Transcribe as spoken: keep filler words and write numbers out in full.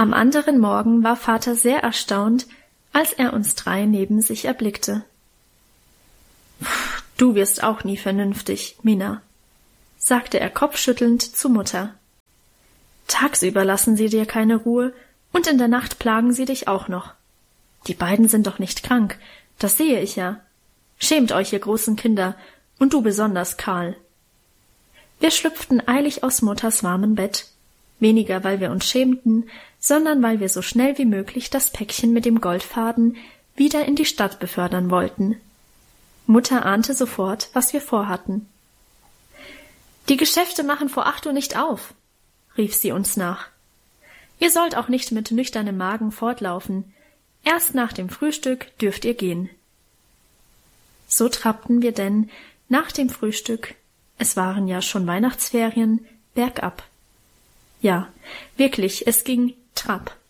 Am anderen Morgen war Vater sehr erstaunt, als er uns drei neben sich erblickte. »Du wirst auch nie vernünftig, Mina«, sagte er kopfschüttelnd zu Mutter. »Tagsüber lassen sie dir keine Ruhe, und in der Nacht plagen sie dich auch noch. Die beiden sind doch nicht krank, das sehe ich ja. Schämt euch, ihr großen Kinder, und du besonders, Karl.« Wir schlüpften eilig aus Mutters warmem Bett, weniger weil wir uns schämten, sondern weil wir so schnell wie möglich das Päckchen mit dem Goldfaden wieder in die Stadt befördern wollten. Mutter ahnte sofort, was wir vorhatten. »Die Geschäfte machen vor acht Uhr nicht auf«, rief sie uns nach. »Ihr sollt auch nicht mit nüchternem Magen fortlaufen. Erst nach dem Frühstück dürft ihr gehen.« So trappten wir denn nach dem Frühstück, es waren ja schon Weihnachtsferien, bergab. Ja, wirklich, es ging Trab.